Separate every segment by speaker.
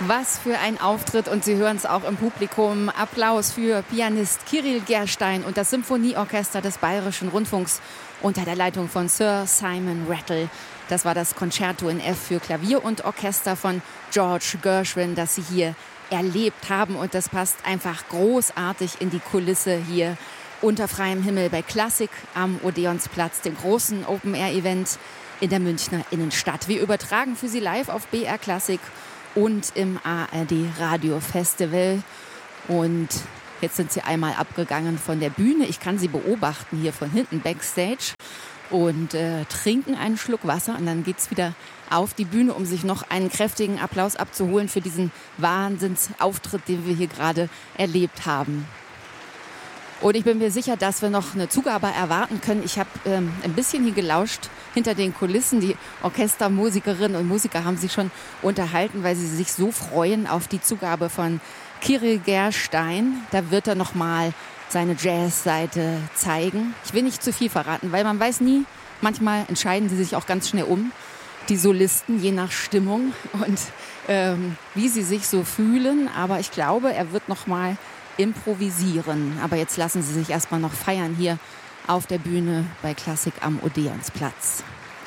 Speaker 1: Was für ein Auftritt, und Sie hören es auch im Publikum. Applaus für Pianist Kyrill Gerstein und das Symphonieorchester des Bayerischen Rundfunks unter der Leitung von Sir Simon Rattle. Das war das Concerto in F für Klavier und Orchester von George Gershwin, das Sie hier erlebt haben. Und das passt einfach großartig in die Kulisse hier unter freiem Himmel bei Klassik am Odeonsplatz, dem großen Open-Air-Event in der Münchner Innenstadt. Wir übertragen für Sie live auf BR Klassik und im ARD Radio Festival. Und jetzt sind sie einmal abgegangen von der Bühne. Ich kann sie beobachten hier von hinten backstage und trinken einen Schluck Wasser. Und dann geht's wieder auf die Bühne, um sich noch einen kräftigen Applaus abzuholen für diesen Wahnsinnsauftritt, den wir hier gerade erlebt haben. Und ich bin mir sicher, dass wir noch eine Zugabe erwarten können. Ich habe ein bisschen hier gelauscht hinter den Kulissen. Die Orchestermusikerinnen und Musiker haben sich schon unterhalten, weil sie sich so freuen auf die Zugabe von Kyrill Gerstein. Da wird er nochmal seine Jazzseite zeigen. Ich will nicht zu viel verraten, weil man weiß nie, manchmal entscheiden sie sich auch ganz schnell um, die Solisten, je nach Stimmung und wie sie sich so fühlen. Aber ich glaube, er wird nochmal improvisieren. Aber jetzt lassen Sie sich erstmal noch feiern hier auf der Bühne bei Klassik am Odeonsplatz.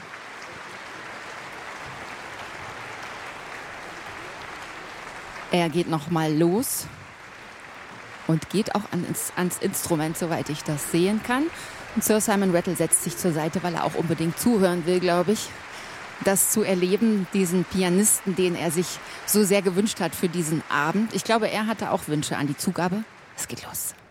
Speaker 1: Er geht nochmal los und geht auch ans Instrument, soweit ich das sehen kann. Und Sir Simon Rattle setzt sich zur Seite, weil er auch unbedingt zuhören will, glaube ich. Das zu erleben, diesen Pianisten, den er sich so sehr gewünscht hat für diesen Abend. Ich glaube, er hatte auch Wünsche an die Zugabe. Es geht los.